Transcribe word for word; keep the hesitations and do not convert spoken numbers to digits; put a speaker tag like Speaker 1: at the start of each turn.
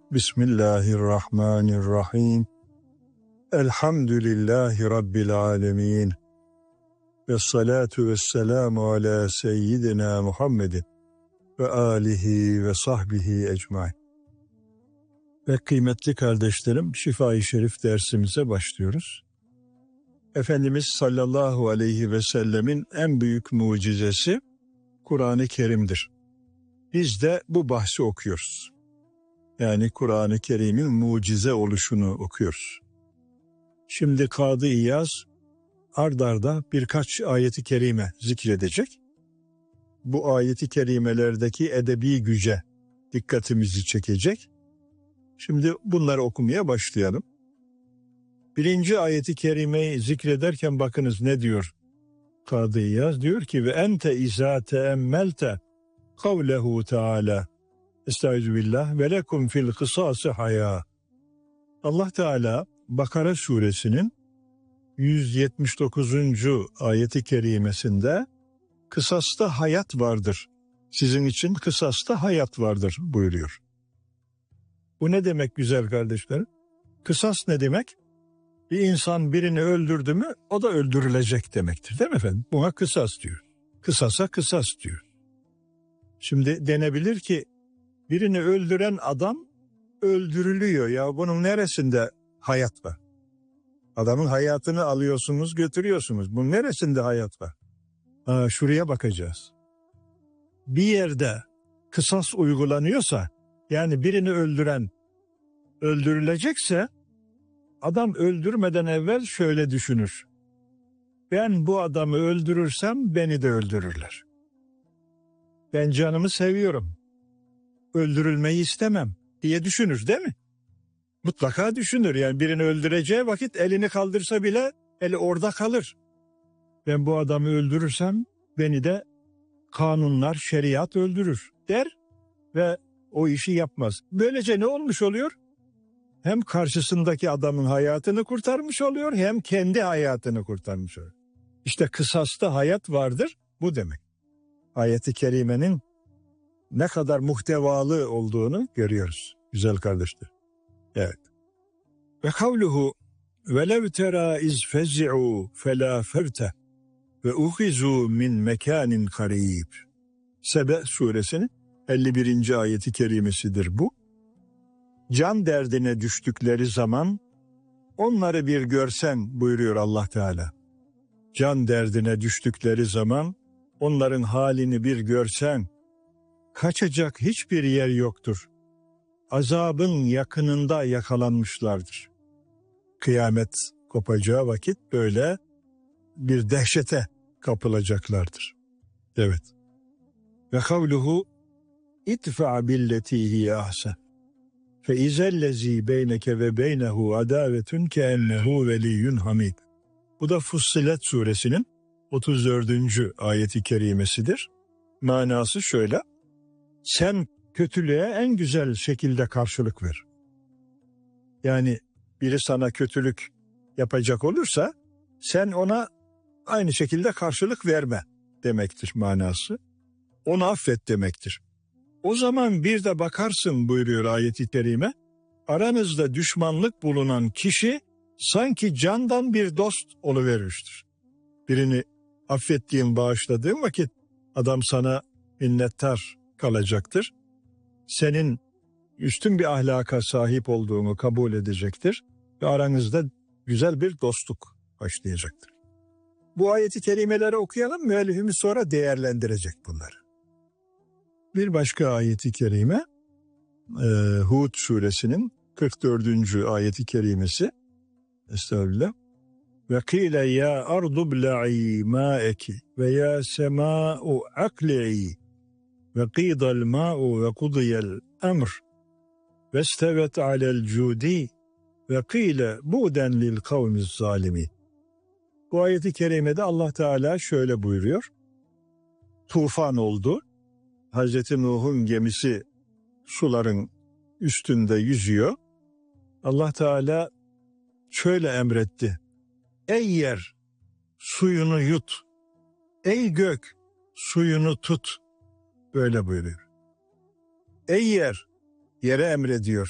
Speaker 1: Bismillahirrahmanirrahim. Elhamdülillahi Rabbil alemin. Vessalatu vesselamu ala seyyidina Muhammedin ve alihi ve sahbihi ecmaîn. Ve kıymetli kardeşlerim, Şifa-i Şerif dersimize başlıyoruz. Efendimiz sallallahu aleyhi ve sellemin en büyük mucizesi Kur'an-ı Kerim'dir. Biz de bu bahsi okuyoruz. Yani Kur'an-ı Kerim'in mucize oluşunu okuyoruz. Şimdi Kadı İyaz ard arda birkaç ayeti kerime zikredecek. Bu ayeti kerimelerdeki edebi güce dikkatimizi çekecek. Şimdi bunları okumaya başlayalım. Birinci ayeti kerimeyi zikrederken bakınız ne diyor Kadı İyaz? Diyor ki ve ente izâ teemmelte kavlehu teâlâ estağfirullah ve lekum fil kısası hayâ. Allah Teala Bakara suresinin yüz yetmiş dokuzuncu ayeti kerimesinde kısasta hayat vardır. Sizin için kısasta hayat vardır buyuruyor. Bu ne demek güzel kardeşlerim? Kısas ne demek? Bir insan birini öldürdü mü o da öldürülecek demektir değil mi efendim? Buna kısas diyor. Kısasa kısas diyor. Şimdi denebilir ki birini öldüren adam öldürülüyor ya bunun neresinde hayat var? Adamın hayatını alıyorsunuz götürüyorsunuz. Bunun neresinde hayat var? Ha, şuraya bakacağız. Bir yerde kısas uygulanıyorsa yani birini öldüren öldürülecekse adam öldürmeden evvel şöyle düşünür. Ben bu adamı öldürürsem beni de öldürürler. Ben canımı seviyorum. Öldürülmeyi istemem diye düşünür değil mi? Mutlaka düşünür. Yani birini öldüreceği vakit elini kaldırsa bile eli orada kalır. Ben bu adamı öldürürsem beni de kanunlar, şeriat öldürür der ve o işi yapmaz. Böylece ne olmuş oluyor? Hem karşısındaki adamın hayatını kurtarmış oluyor hem kendi hayatını kurtarmış oluyor. İşte kısasta hayat vardır bu demek. Ayet-i kerimenin ne kadar muhtevalı olduğunu görüyoruz güzel kardeşler. Evet. Ve kavluhu velev tera iz fezi'u felâ fevte ve uhizu min mekanin karib. Sebe suresinin elli birinci ayeti kerimesidir bu. Can derdine düştükleri zaman onları bir görsen buyuruyor Allah Teala. Can derdine düştükleri zaman onların halini bir görsen kaçacak hiçbir yer yoktur. Azabın yakınında yakalanmışlardır. Kıyamet kopacağı vakit böyle bir dehşete kapılacaklardır. Evet. Ve kavluhu itfa billeti hiye ahsen fe izellezi beyneke ve beynehu adavetun keennehu veliyyun hamid. Bu da Fussilet suresinin otuz dördüncü ayeti kerimesidir. Manası şöyle. Sen kötülüğe en güzel şekilde karşılık ver. Yani biri sana kötülük yapacak olursa sen ona aynı şekilde karşılık verme demektir manası. Onu affet demektir. O zaman bir de bakarsın buyuruyor ayet-i kerime. Aranızda düşmanlık bulunan kişi sanki candan bir dost oluvermiştir. Birini affettiğin, bağışladığın vakit adam sana minnettar kalacaktır. Senin üstün bir ahlaka sahip olduğunu kabul edecektir ve aranızda güzel bir dostluk başlayacaktır. Bu ayeti kerimeleri okuyalım, müellifimiz sonra değerlendirecek bunları. Bir başka ayeti kerime e, Hud suresinin kırk dördüncü ayeti kerimesi. Estağfirullah. Ve kîle ya ardu bla'i mâeki ve ya semâ'u akli'i ve qîdal mâ'u ve kudiyel emr ve stevet alel cudi ve qîle bu'den lil kavmiz zalimi. Bu ayeti kerimede Allah Teala şöyle buyuruyor. Tufan oldu. Hazreti Nuh'un gemisi suların üstünde yüzüyor. Allah Teala şöyle emretti. Ey yer suyunu yut. Ey gök suyunu tut. Böyle buyuruyor. Ey yer, yere emrediyor.